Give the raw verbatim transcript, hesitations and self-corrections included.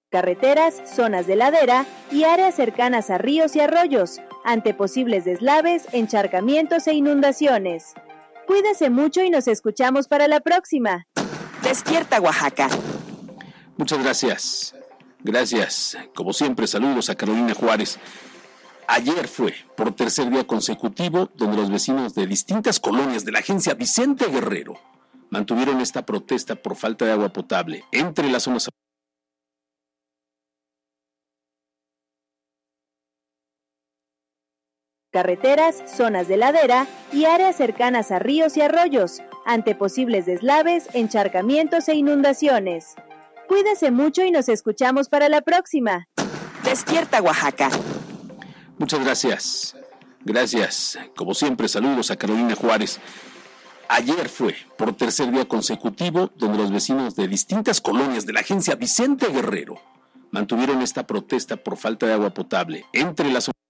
carreteras, zonas de ladera y áreas cercanas a ríos y arroyos, ante posibles deslaves, encharcamientos e inundaciones. Cuídese mucho y nos escuchamos para la próxima. Despierta, Oaxaca. Muchas gracias. Gracias. Como siempre, saludos a Carolina Juárez. Ayer fue, por tercer día consecutivo, donde los vecinos de distintas colonias de la agencia Vicente Guerrero mantuvieron esta protesta por falta de agua potable entre las zonas carreteras, zonas de ladera y áreas cercanas a ríos y arroyos, ante posibles deslaves, encharcamientos e inundaciones. Cuídese mucho y nos escuchamos para la próxima. Despierta, Oaxaca. Muchas gracias. Gracias. Como siempre, saludos a Carolina Juárez. Ayer fue, por tercer día consecutivo, donde los vecinos de distintas colonias de la agencia Vicente Guerrero mantuvieron esta protesta por falta de agua potable entre las